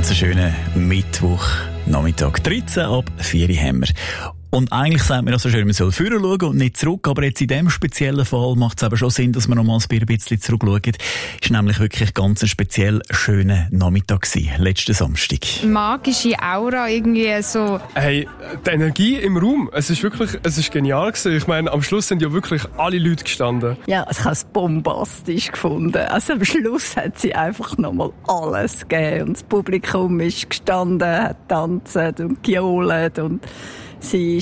ganz schönen Mittwochnachmittag. 13 ab 4 Uhr haben wir. Und eigentlich sagt man ja so schön, man soll vorher schauen und nicht zurück. Aber jetzt in diesem speziellen Fall macht es aber schon Sinn, dass man nochmals ein bisschen zurückschaut. Es war nämlich wirklich ganz ein speziell schöner Nachmittag gewesen, letzten Samstag. Magische Aura irgendwie so. Hey, die Energie im Raum, es ist genial gewesen. Ich meine, am Schluss sind ja wirklich alle Leute gestanden. Ja, ich habe es bombastisch gefunden. Also am Schluss hat sie einfach nochmal alles gegeben. Und das Publikum ist gestanden, hat getanzt und gejohlt und sie